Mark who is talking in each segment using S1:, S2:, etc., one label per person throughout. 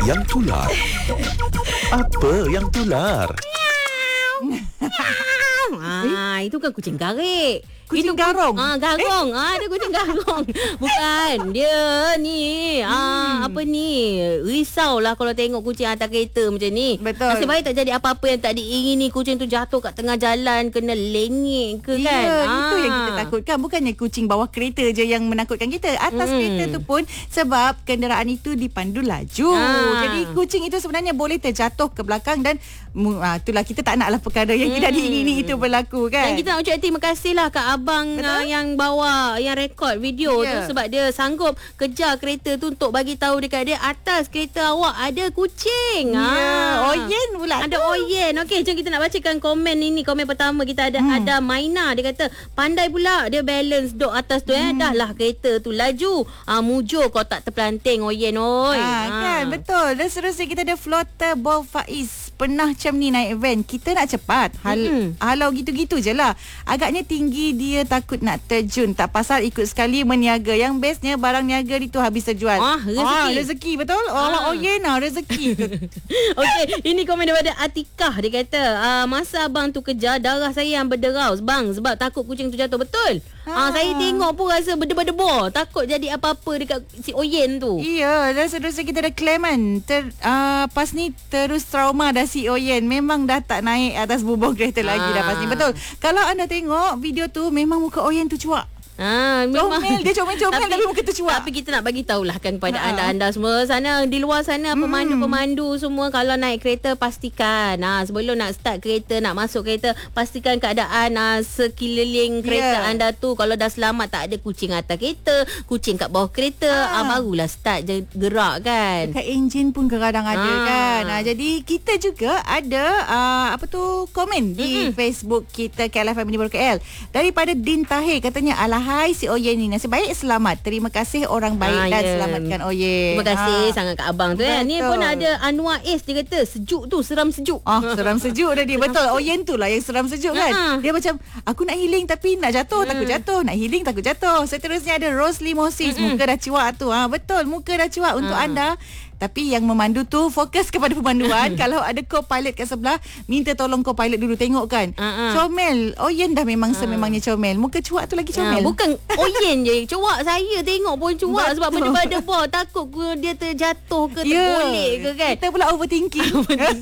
S1: Yang tular. Apa yang tular?
S2: Itu kan kucing garik.
S3: Kucing garong.
S2: Garong. Ada kucing garong. Bukan. Dia ni apa ni? Risaulah kalau tengok kucing atas kereta macam ni.
S3: Betul.
S2: Nasib baik tak jadi apa-apa yang tak diingini. Kucing tu jatuh kat tengah jalan, kena lengit ke kan?
S3: Ya, itu yang kita takutkan. Bukannya kucing bawah kereta je yang menakutkan kita. Atas kereta tu pun sebab kenderaan itu dipandu laju. Jadi kucing itu sebenarnya boleh terjatuh ke belakang dan itulah kita tak naklah perkara yang tidak diingini itu berlaku kan.
S2: Dan kita nak ucap terima kasih lah kat abang yang bawa, yang rekod video tu sebab dia sanggup kejar kereta tu untuk bagi tahu dekat dia atas kereta awak ada kucing.
S3: Oyen pula
S2: ada Oyen. Okey, jom kita nak bacakan komen ini. Komen pertama kita ada Maina. Dia kata pandai pula dia balance duk atas tu dah lah kereta tu laju. Mujur kau tak terpelanting Oyen oi.
S3: Kan betul. Dan seterusnya kita ada Flotter Ball Faiz. Pernah macam ni naik van, kita nak cepat. Halau gitu-gitu je lah. Agaknya tinggi dia takut nak terjun. Tak pasal ikut sekali meniaga. Yang bestnya barang niaga itu habis terjual. Rezeki betul. Rezeki.
S2: Okey, ini komen daripada Atikah. Dia kata masa abang tu kejar, darah saya yang berderau bang sebab takut kucing tu jatuh. Betul. Saya tengok pun rasa berdebar-debar. Takut jadi apa-apa dekat si Oyen tu.
S3: Ya, dan seterusnya kita ada Clement. Pas ni terus trauma dah si Oyen. Memang dah tak naik atas bubuh kereta lagi dah pas ni. Betul. Kalau anda tengok video tu, memang muka Oyen tu cuak. Comel. Dia comel-comel tapi muka tu cuak.
S2: Tapi kita nak bagi tahulah kan kepada anda semua sana di luar sana, pemandu-pemandu semua, kalau naik kereta pastikan sebelum nak start kereta, nak masuk kereta, pastikan keadaan sekeliling kereta anda tu kalau dah selamat, tak ada kucing atas kereta, kucing kat bawah kereta, barulah start gerak kan.
S3: Dekat enjin pun kadang ada kan. Jadi kita juga ada komen di Facebook kita KLFM ini baru KL daripada Din Tahir. Katanya alahai si Oyen ni nasib baik selamat. Terima kasih orang baik dan selamatkan Oyen.
S2: Terima kasih sangat kat abang tu. Ni pun ada Anwar Is. Dia kata sejuk tu, seram sejuk.
S3: Seram sejuk dah dia. Betul. Oyen tu lah yang seram sejuk kan. Dia macam aku nak healing tapi nak jatuh, takut jatuh. Nak healing takut jatuh. Seterusnya ada Rosli Moses. Muka dah cuak tu. Betul, muka dah cuak untuk anda. Tapi yang memandu tu fokus kepada pemanduan. Kalau ada co-pilot kat sebelah, minta tolong co-pilot dulu tengok kan. Comel. Oyen dah memang sememangnya comel. Muka cuak tu lagi comel.
S2: Bukan Oyen je cuak, saya tengok pun cuak. Sebab berdebar-debar, takut dia terjatuh ke tergolek ke kan.
S3: Kita pula overthinking.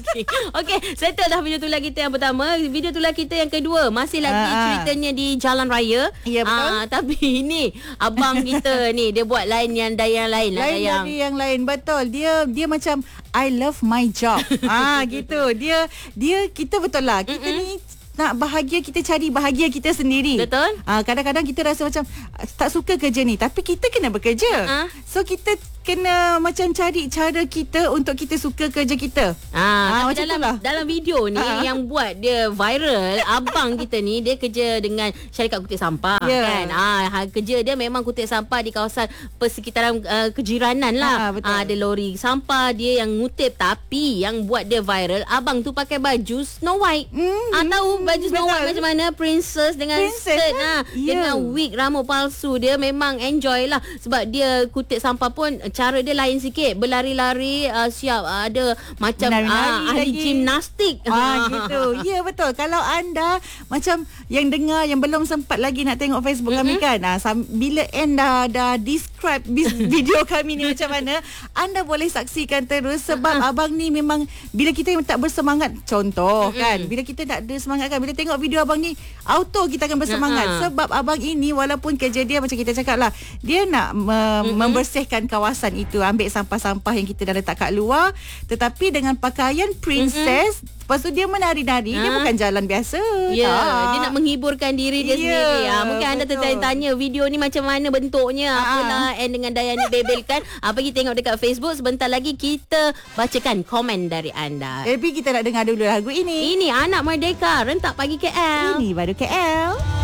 S2: Okey, settle dah video tular kita yang pertama. Video tular kita yang kedua masih lagi ceritanya di jalan raya.
S3: Ya betul.
S2: Tapi ini abang kita ni dia buat lain yang lain
S3: lain dari yang lain. Betul. Dia macam I love my job. Gitu. Dia kita betul lah. Kita ni nak bahagia, kita cari bahagia kita sendiri.
S2: Betul.
S3: Kadang-kadang kita rasa macam tak suka kerja ni, tapi kita kena bekerja. So kita kena macam cari cara kita untuk kita suka kerja kita.
S2: Tapi dalam video ni yang buat dia viral, abang kita ni dia kerja dengan syarikat kutip sampah kan. Kerja dia memang kutip sampah di kawasan persekitaran kejiranan lah. Ada lori sampah dia yang ngutip, tapi yang buat dia viral, abang tu pakai baju Snow White. Tahu baju Snow White macam mana? Princess dengan skirt dengan wig, rambut palsu. Dia memang enjoy lah sebab dia kutip sampah pun cara dia lain sikit, berlari-lari, siap ada macam ahli gimnastik
S3: gitu. Ya betul. Kalau anda macam yang dengar yang belum sempat lagi nak tengok Facebook kami kan, bila end dah describe video kami ni macam mana, anda boleh saksikan terus sebab abang ni memang bila kita tak bersemangat, contoh kan, bila kita tak ada semangat kan, bila tengok video abang ni auto kita akan bersemangat sebab abang ini walaupun kerja dia macam kita cakap lah, dia nak membersihkan kawasan itu, ambil sampah-sampah yang kita dah letak kat luar, tetapi dengan pakaian princess. Lepas tu dia menari-nari. Dia bukan jalan biasa.
S2: Dia nak menghiburkan diri dia sendiri. Mungkin anda tertanya-tanya video ni macam mana bentuknya, apalah and dengan Dayani Bebel kan. Pergi tengok dekat Facebook. Sebentar lagi kita bacakan komen dari anda.
S3: Tapi kita nak dengar dulu lagu ini.
S2: Ini Anak Merdeka, Rentak Pagi KL.
S3: Ini baru KL.